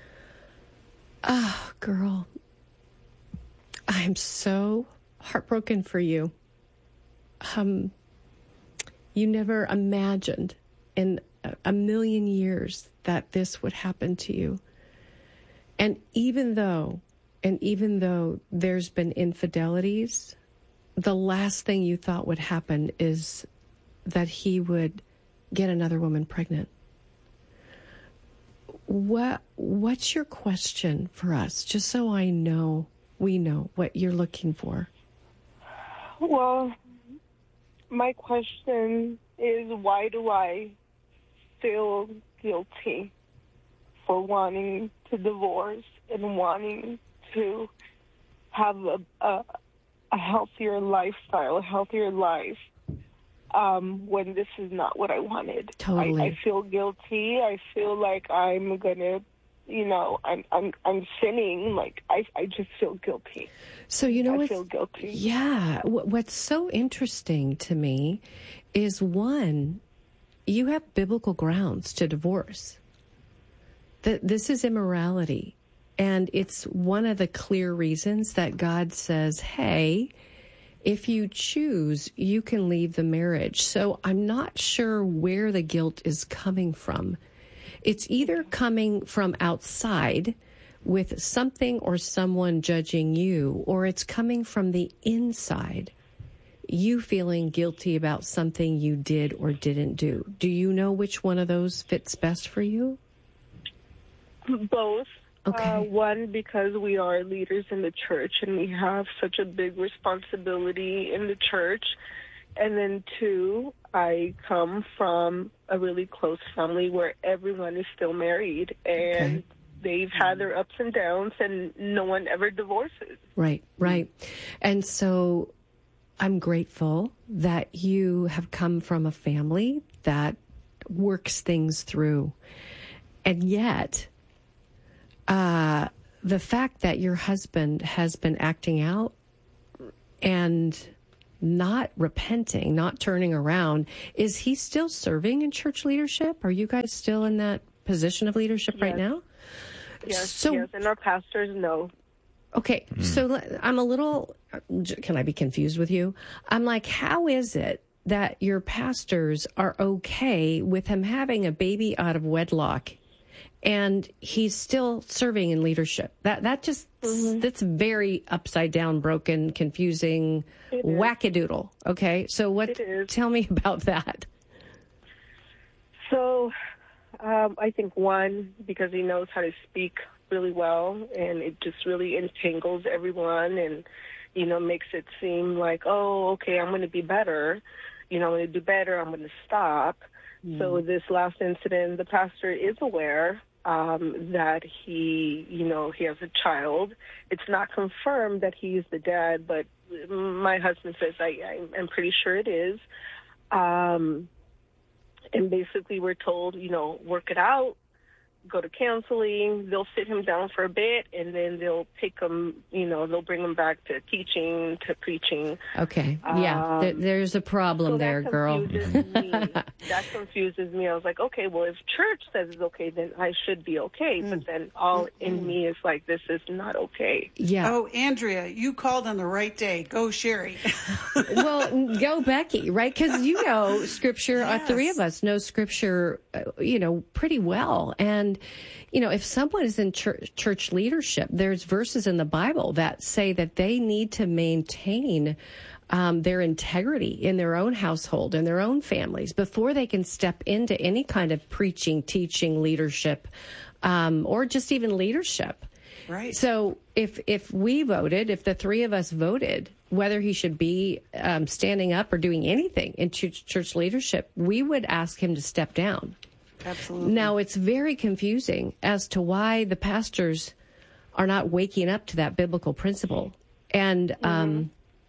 Oh, girl. I'm so heartbroken for you. Um, you never imagined in a, a million years that this would happen to you. And even though, and even though there's been infidelities, the last thing you thought would happen is that he would get another woman pregnant. What, what's your question for us? Just so I know, we know what you're looking for. Well, my question is, why do I feel guilty for wanting to divorce and wanting to have a, a, a healthier lifestyle, a healthier life, um, when this is not what I wanted? Totally. I, I feel guilty. I feel like I'm going to, you know, I'm, I'm, I'm sinning. Like, I, I just feel guilty. So, you know, I what's, feel guilty. Yeah. What's so interesting to me is, one, you have biblical grounds to divorce. That this is immorality. And it's one of the clear reasons that God says, hey, if you choose, you can leave the marriage. So I'm not sure where the guilt is coming from. It's either coming from outside with something or someone judging you, or it's coming from the inside, you feeling guilty about something you did or didn't do. Do you know which one of those fits best for you? Both. Okay. Uh, one, because we are leaders in the church and we have such a big responsibility in the church. and then two, I come from a really close family where everyone is still married, and okay. they've had their ups and downs, and no one ever divorces. Right, right. And so I'm grateful that you have come from a family that works things through. And yet, uh, the fact that your husband has been acting out and not repenting, not turning around, is he still serving in church leadership? Are you guys still in that position of leadership yes. right now? Yes, so, yes, and our pastors know. Okay, mm. so I'm a little, can I be confused with you? I'm like, how is it that your pastors are okay with him having a baby out of wedlock and he's still serving in leadership? That that just, mm-hmm. that's very upside down, broken, confusing, wackadoodle. Okay, so what? Tell me about that. So, um, I think one, because he knows how to speak really well, and it just really entangles everyone, and you know, makes it seem like, oh, okay, I'm going to be better. You know, I'm going to do better. I'm going to stop. Mm. So this last incident, the pastor is aware um, that he, you know, he has a child. It's not confirmed that he's the dad, but my husband says I, I'm pretty sure it is. Um, and basically we're told, you know, work it out, go to counseling. They'll sit him down for a bit, and then they'll pick him, you know, they'll bring him back to teaching, to preaching. Okay. Yeah, um, th- there's a problem so there, that girl. Confuses me. That confuses me. I was like, okay, well, if church says it's okay, then I should be okay. Mm. But then all in mm. me is like, this is not okay. Yeah. Oh, Andrea, you called on the right day. Go, Sherry. Well, go, Becky, right? Because you know Scripture. Yes. All three of us know Scripture, uh, you know, pretty well. And you know, if someone is in church, church leadership, there's verses in the Bible that say that they need to maintain um, their integrity in their own household and their own families before they can step into any kind of preaching, teaching, leadership, um, or just even leadership. Right. So if if we voted, if the three of us voted, whether he should be um, standing up or doing anything in church, church leadership, we would ask him to step down. Absolutely. Now, it's very confusing as to why the pastors are not waking up to that biblical principle. And, mm-hmm. um,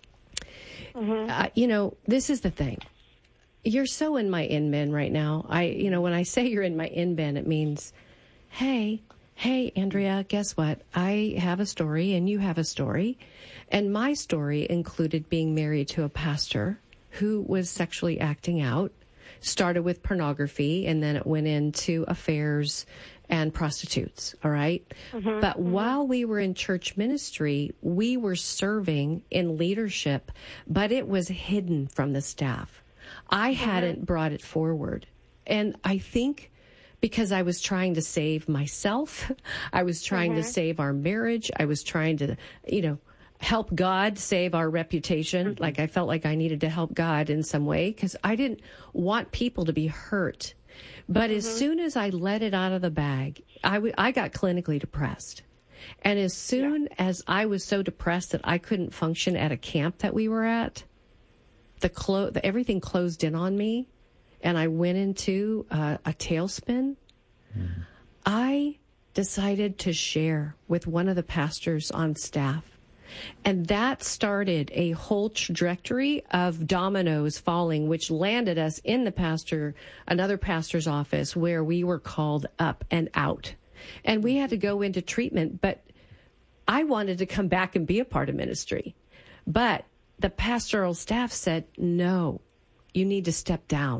mm-hmm. Uh, you know, this is the thing. You're so in my in bin right now. I, you know, when I say you're in my in bin, it means, hey, hey, Andrea, guess what? I have a story and you have a story. And my story included being married to a pastor who was sexually acting out. Started with pornography, and then it went into affairs and prostitutes, all right? Mm-hmm, but mm-hmm. while we were in church ministry, we were serving in leadership, but it was hidden from the staff. I mm-hmm. hadn't brought it forward. And I think because I was trying to save myself, I was trying mm-hmm. to save our marriage, I was trying to, you know, help God save our reputation. Mm-hmm. Like I felt like I needed to help God in some way because I didn't want people to be hurt. But mm-hmm. as soon as I let it out of the bag, I, w- I got clinically depressed. And as soon yeah. as I was so depressed that I couldn't function at a camp that we were at, the, clo- the everything closed in on me and I went into uh, a tailspin. Mm-hmm. I decided to share with one of the pastors on staff. And that started a whole trajectory of dominoes falling, which landed us in the pastor, another pastor's office where we were called up and out. And we had to go into treatment, but I wanted to come back and be a part of ministry. But the pastoral staff said, no, you need to step down.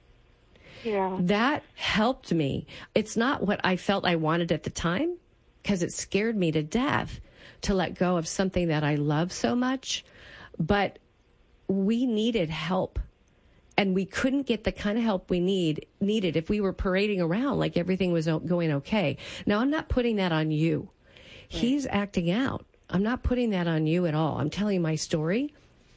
Yeah. That helped me. It's not what I felt I wanted at the time because it scared me to death to let go of something that I love so much, but we needed help, and we couldn't get the kind of help we need needed if we were parading around like everything was going okay. Now, I'm not putting that on you. Right. He's acting out. I'm not putting that on you at all. I'm telling my story.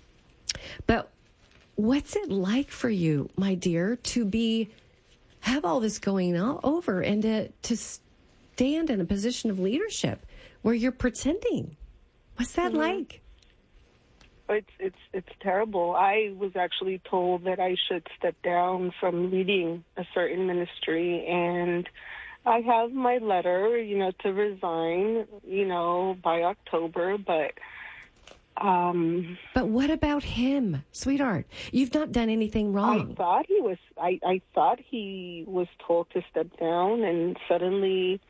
But what's it like for you, my dear, to be have all this going on over and to to stand in a position of leadership where you're pretending? What's that mm-hmm. like? It's it's it's terrible. I was actually told that I should step down from leading a certain ministry, and I have my letter, you know, to resign, you know, by October, but um But what about him, sweetheart? You've not done anything wrong. I thought he was I, I thought he was told to step down, and suddenly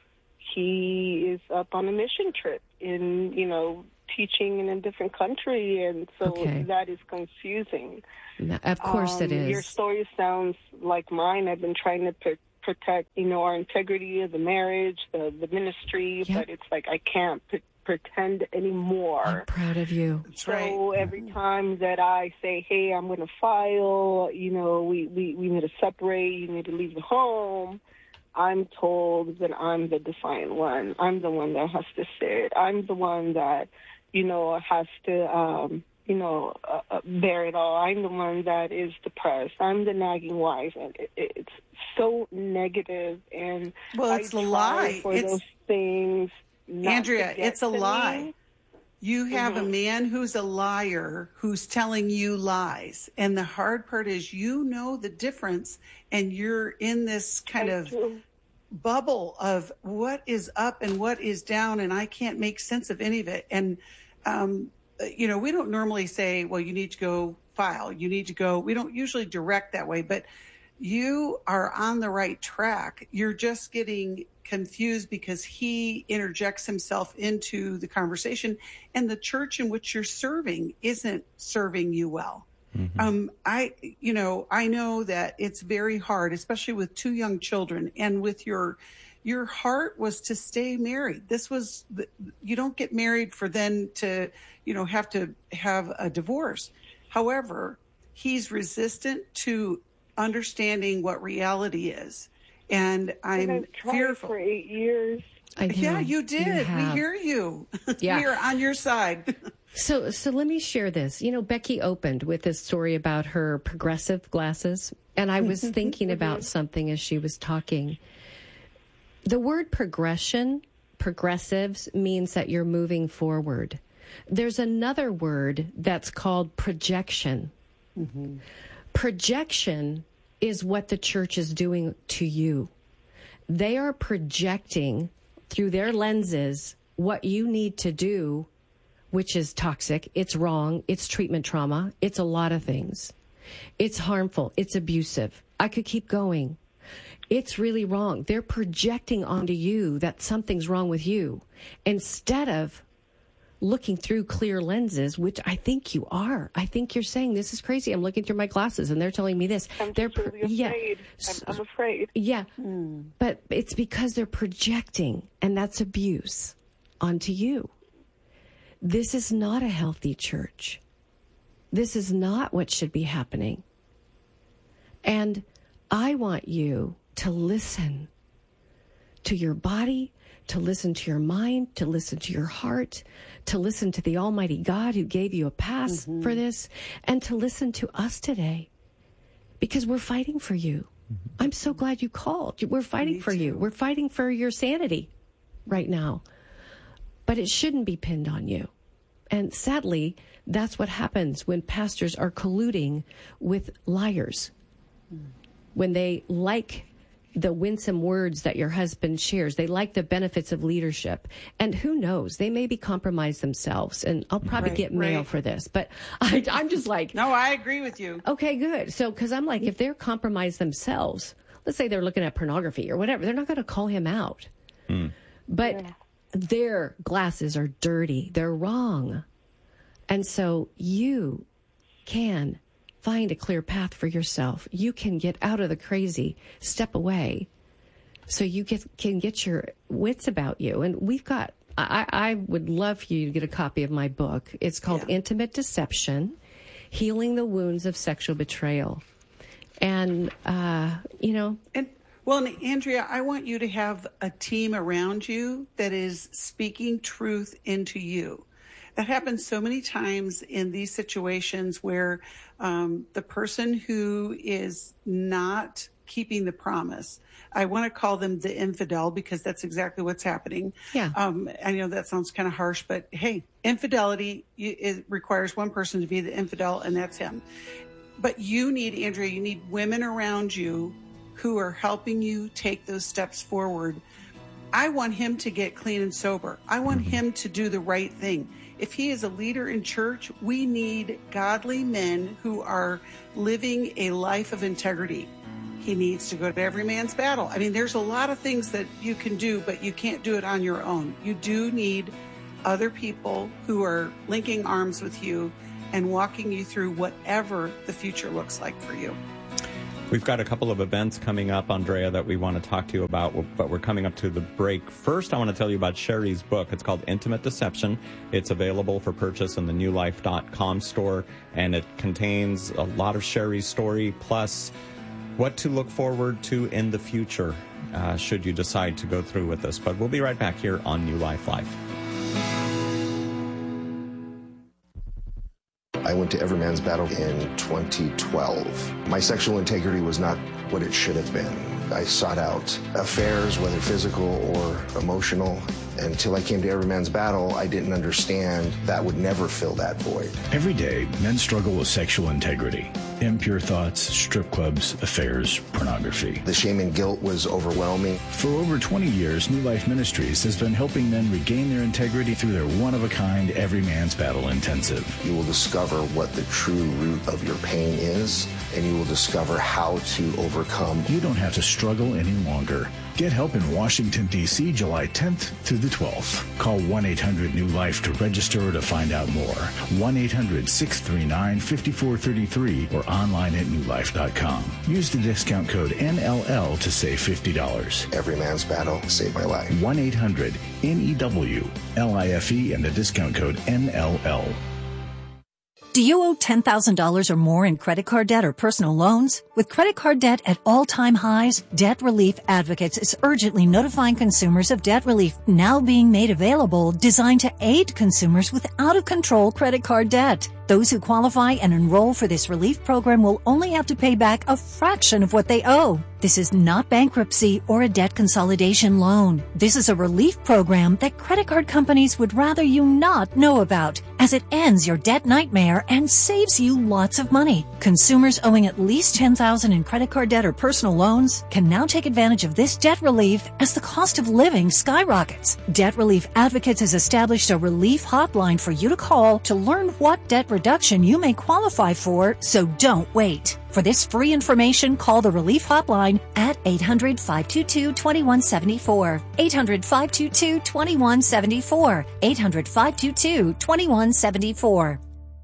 he is up on a mission trip in, you know, teaching in a different country, and so Okay. that is confusing. No, of course Um, it is. Your story sounds like mine. I've been trying to pr- protect, you know, our integrity of the marriage, the, the ministry, Yep. but it's like I can't p- pretend anymore. I'm proud of you. So every time that I say, hey, I'm going to file, you know, we, we, we need to separate, you need to leave the home, I'm told that I'm the defiant one. I'm the one that has to say it. I'm the one that, you know, has to, um, you know, uh, uh, bear it all. I'm the one that is depressed. I'm the nagging wife. And it, it, it's so negative. And Well, it's I a try lie. for It's- those things. not Andrea, to get it's a to me. lie. You have Mhm. a man who's a liar who's telling you lies. And the hard part is you know the difference, and you're in this kind of bubble of what is up and what is down, and I can't make sense of any of it. And, um, you know, we don't normally say, well, you need to go file, you need to go, we don't usually direct that way, but you are on the right track. You're just getting confused because he interjects himself into the conversation, and the church in which you're serving isn't serving you well. Mm-hmm. Um, I, you know, I know that it's very hard, especially with two young children, and with your, your heart was to stay married. This was, you don't get married for then to, you know, have to have a divorce. However, he's resistant to understanding what reality is. And I'm And I've tried fearful. for eight years. I know. Yeah, you did. You we have. hear you. Yeah. We are on your side. So, so let me share this. You know, Becky opened with this story about her progressive glasses, and I was thinking about something as she was talking. The word progression, progressives, means that you're moving forward. There's another word that's called projection. Mm-hmm. Projection is what the church is doing to you. They are projecting through their lenses what you need to do, which is toxic, it's wrong, it's treatment trauma, it's a lot of things. It's harmful, it's abusive. I could keep going. It's really wrong. They're projecting onto you that something's wrong with you instead of looking through clear lenses, which I think you are. I think you're saying, this is crazy. I'm looking through my glasses and they're telling me this. I'm they're just really yeah. afraid. I'm, I'm afraid. Yeah. But it's because they're projecting, and that's abuse onto you. This is not a healthy church. This is not what should be happening. And I want you to listen to your body, to listen to your mind, to listen to your heart, to listen to the Almighty God who gave you a pass Mm-hmm. for this, and to listen to us today, because we're fighting for you. I'm so glad you called. We're fighting Me for you. too. We're fighting for your sanity right now. But it shouldn't be pinned on you. And sadly, that's what happens when pastors are colluding with liars. When they like the winsome words that your husband shares, they like the benefits of leadership. And who knows, they may be compromised themselves. And I'll probably Right, get mail right. for this. But I, I'm just like, No, I agree with you. okay, good. So, because I'm like, if they're compromised themselves, let's say they're looking at pornography or whatever, they're not going to call him out. But their glasses are dirty. They're wrong. And so you can find a clear path for yourself. You can get out of the crazy, step away, so you get, can get your wits about you. And we've got, I, I would love for you to get a copy of my book. It's called Yeah. Intimate Deception, Healing the Wounds of Sexual Betrayal. And, uh, you know, And well, and Andrea, I want you to have a team around you that is speaking truth into you. That happens so many times in these situations where um, the person who is not keeping the promise. I want to call them the infidel because that's exactly what's happening. Yeah. Um, I know that sounds kind of harsh, but hey, infidelity, you, it requires one person to be the infidel, and that's him. But you need, Andrea, you need women around you who are helping you take those steps forward. I want him to get clean and sober. I want him to do the right thing. If he is a leader in church, we need godly men who are living a life of integrity. He needs to go to every man's battle. I mean, there's a lot of things that you can do, but you can't do it on your own. You do need other people who are linking arms with you and walking you through whatever the future looks like for you. We've got a couple of events coming up, Andrea, that we want to talk to you about, but we're coming up to the break. First, I want to tell you about Sherry's book. It's called Intimate Deception. It's available for purchase in the new life dot com store, and it contains a lot of Sherry's story, plus what to look forward to in the future, uh, should you decide to go through with this. But we'll be right back here on New Life Live. I went to Every Man's Battle in twenty twelve. My sexual integrity was not what it should have been. I sought out affairs, whether physical or emotional. Until I came to Every Man's Battle, I didn't understand that would never fill that void. Every day, men struggle with sexual integrity. Impure thoughts, strip clubs, affairs, pornography. The shame and guilt was overwhelming. For over twenty years, New Life Ministries has been helping men regain their integrity through their one-of-a-kind Every Man's Battle Intensive. You will discover what the true root of your pain is, and you will discover how to overcome. You don't have to struggle any longer. Get help in Washington, D C, July tenth through the twelfth. Call one eight hundred new life to register or to find out more. one eight hundred six three nine five four three three or online at new life dot com. Use the discount code N L L to save fifty dollars. Every Man's Battle saved my life. one eight hundred N E W L I F E and the discount code N L L. Do you owe ten thousand dollars or more in credit card debt or personal loans? With credit card debt at all-time highs, Debt Relief Advocates is urgently notifying consumers of debt relief now being made available, designed to aid consumers with out-of-control credit card debt. Those who qualify and enroll for this relief program will only have to pay back a fraction of what they owe. This is not bankruptcy or a debt consolidation loan. This is a relief program that credit card companies would rather you not know about, as it ends your debt nightmare and saves you lots of money. Consumers owing at least ten thousand dollars in credit card debt or personal loans can now take advantage of this debt relief as the cost of living skyrockets. Debt Relief Advocates has established a relief hotline for you to call to learn what debt reduction you may qualify for, so don't wait. For this free information, call the Relief Hotline at eight hundred five two two two one seven four. eight hundred five two two two one seven four. eight hundred five two two two one seven four.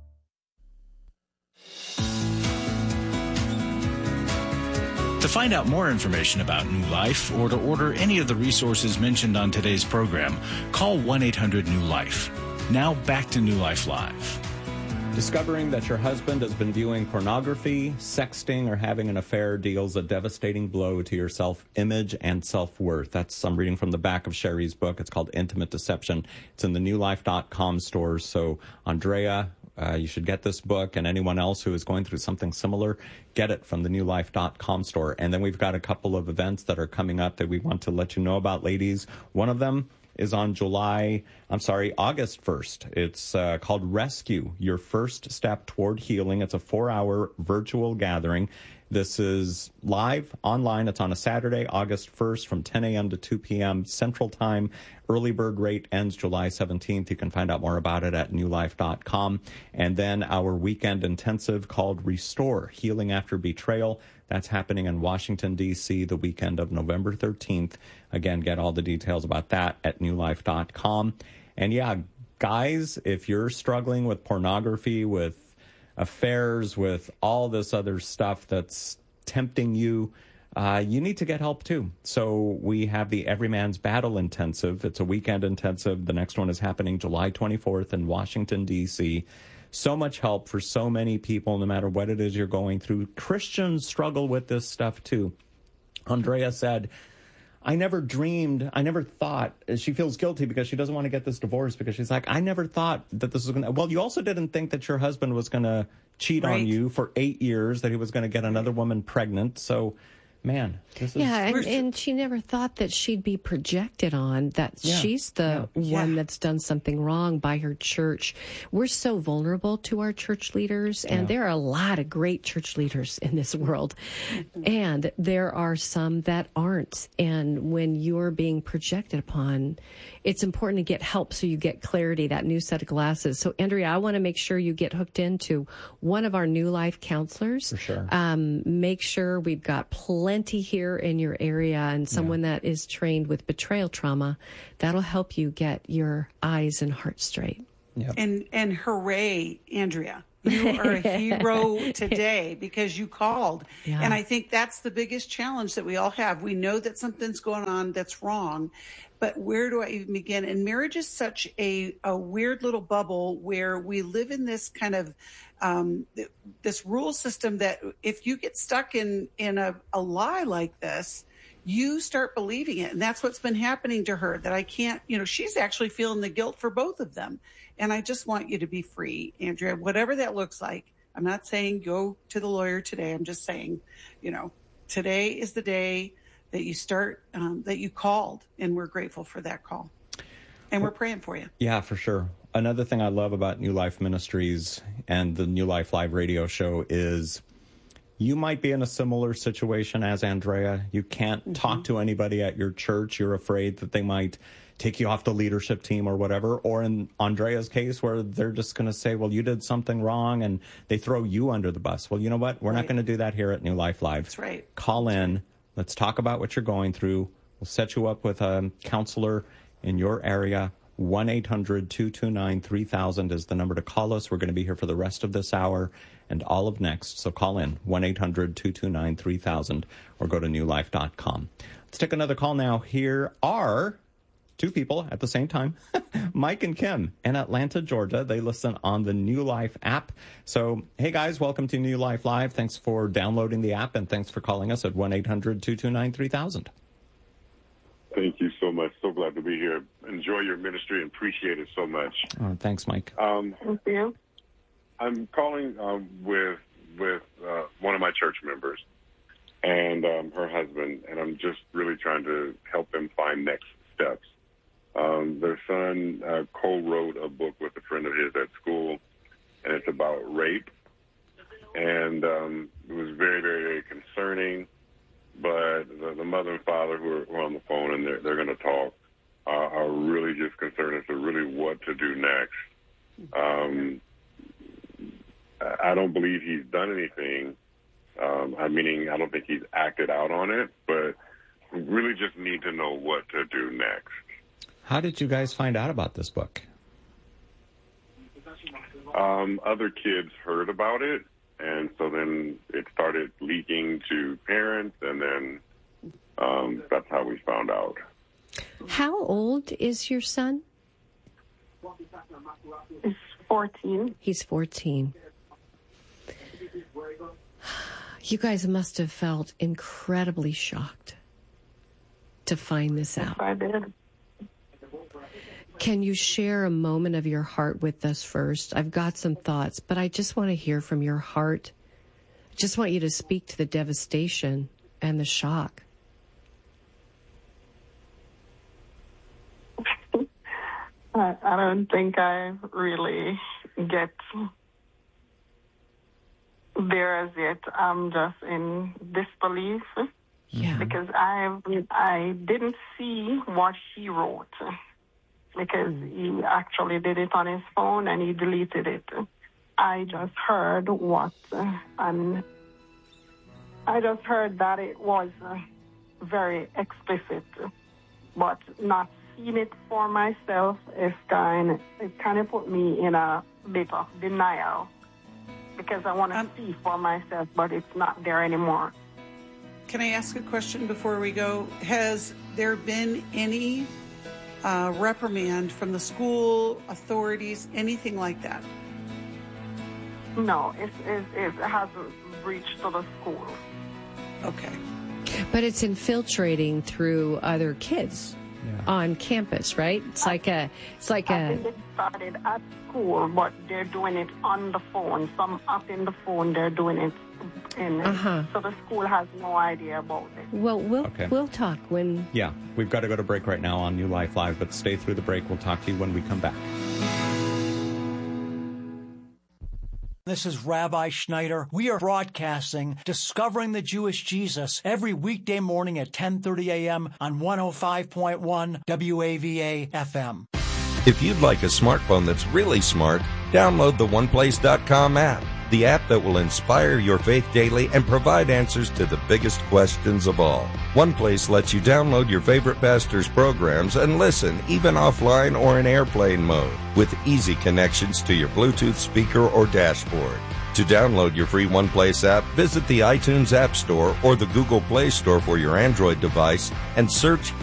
To find out more information about New Life or to order any of the resources mentioned on today's program, call one eight hundred new life. Now back to New Life Live. Discovering that your husband has been viewing pornography, sexting, or having an affair deals a devastating blow to your self-image and self-worth. That's, I'm reading from the back of Sherry's book. It's called Intimate Deception. It's in the new life dot com stores. So, Andrea, uh, you should get this book, and anyone else who is going through something similar, get it from the new life dot com store. And then we've got a couple of events that are coming up that we want to let you know about, ladies. One of them is on July, I'm sorry, August first. It's uh, called Rescue, Your First Step Toward Healing. It's a four-hour virtual gathering. This is live online. It's on a Saturday, August first from ten a.m. to two p.m. Central Time. Early bird rate ends July seventeenth. You can find out more about it at new life dot com. And then our weekend intensive called Restore, Healing After Betrayal. That's happening in Washington, D C the weekend of November thirteenth. Again, get all the details about that at new life dot com. And yeah, guys, if you're struggling with pornography, with affairs, with all this other stuff that's tempting you, uh, you need to get help too. So we have the Every Man's Battle Intensive. It's a weekend intensive. The next one is happening July twenty-fourth in Washington, D C So much help for so many people, no matter what it is you're going through. Christians struggle with this stuff too. Andrea said, I never dreamed, I never thought, she feels guilty because she doesn't want to get this divorce because she's like, I never thought that this was going to, well, you also didn't think that your husband was going to cheat right. on you for eight years, that he was going to get another woman pregnant. So man, this is... Yeah, and, and she never thought that she'd be projected on, that Yeah. she's the Yeah. one Yeah. that's done something wrong by her church. We're so vulnerable to our church leaders, and Yeah. there are a lot of great church leaders in this world. And there are some that aren't. And when you're being projected upon, it's important to get help so you get clarity, that new set of glasses. So, Andrea, I want to make sure you get hooked into one of our New Life counselors. For sure. Um, make sure we've got plenty here in your area, and someone that is trained with betrayal trauma. That'll help you get your eyes and heart straight. And and hooray, Andrea. You are a hero today because you called. Yeah. And I think that's the biggest challenge that we all have. We know that something's going on that's wrong, but where do I even begin? And marriage is such a, a weird little bubble where we live in this kind of um, th- this rule system that if you get stuck in, in a, a lie like this, you start believing it. And that's what's been happening to her, that I can't, you know, she's actually feeling the guilt for both of them. And I just want you to be free, Andrea, whatever that looks like. I'm not saying go to the lawyer today. I'm just saying, you know, today is the day that you start, um, that you called, and we're grateful for that call. And we're praying for you. Yeah, for sure. Another thing I love about New Life Ministries and the New Life Live radio show is you might be in a similar situation as Andrea. You can't mm-hmm. talk to anybody at your church. You're afraid that they might take you off the leadership team or whatever. Or in Andrea's case, where they're just going to say, well, you did something wrong, and they throw you under the bus. Well, you know what? We're right. not going to do that here at New Life Live. That's right. Call in. Right. Let's talk about what you're going through. We'll set you up with a counselor in your area. one eight hundred two two nine three thousand is the number to call us. We're going to be here for the rest of this hour and all of next. So call in, one eight hundred two two nine three thousand, or go to new life dot com. Let's take another call now. Here are two people at the same time, Mike and Kim in Atlanta, Georgia. They listen on the New Life app. So, hey guys, welcome to New Life Live. Thanks for downloading the app, and thanks for calling us at one eight hundred two two nine three thousand. Thank you so much. So glad to be here. Enjoy your ministry and appreciate it so much. Oh, thanks, Mike. Um, Thank you. I'm calling um, with with uh, one of my church members and um, her husband, and I'm just really trying to help them find next steps. Um, their son uh, co-wrote a book with a friend of his at school, and it's about rape. And um, it was very, very, very concerning. But the, the mother and father who are, who are on the phone, and they're, they're going to talk, uh, are really just concerned as to really what to do next. Um, I don't believe he's done anything. Um, I meaning, I don't think he's acted out on it, but we really just need to know what to do next. How did you guys find out about this book? Um, other kids heard about it, and so then it started leaking to parents, and then um, that's how we found out. How old is your son? He's fourteen. He's fourteen. You guys must have felt incredibly shocked to find this out. I did. Can you share a moment of your heart with us first? I've got some thoughts, but I just want to hear from your heart. I just want you to speak to the devastation and the shock. I, I don't think I really get there as yet. I'm just in disbelief. Yeah. Because I I didn't see what he wrote. Because he actually did it on his phone and he deleted it. I just heard what, uh, and I just heard that it was uh, very explicit, but not seeing it for myself is kind. It kind of put me in a bit of denial because I want to um, see for myself, but it's not there anymore. Can I ask a question before we go? Has there been any Uh, reprimand from the school authorities, anything like that? No, it, it, it hasn't reached to the school. Okay. But it's infiltrating through other kids yeah. on campus, right? It's like a, it's like I a. think it started at school, but they're doing it on the phone. Some up in the phone, they're doing it in it. Uh-huh. So the school has no idea about it. Well, we'll Okay. we'll talk when. Yeah, we've got to go to break right now on New Life Live, but stay through the break. We'll talk to you when we come back. This is Rabbi Schneider. We are broadcasting Discovering the Jewish Jesus every weekday morning at ten thirty a.m. on one oh five point one W A V A F M. If you'd like a smartphone that's really smart, download the one place dot com app, the app that will inspire your faith daily and provide answers to the biggest questions of all. OnePlace lets you download your favorite pastor's programs and listen, even offline or in airplane mode, with easy connections to your Bluetooth speaker or dashboard. To download your free OnePlace app, visit the iTunes App Store or the Google Play Store for your Android device and search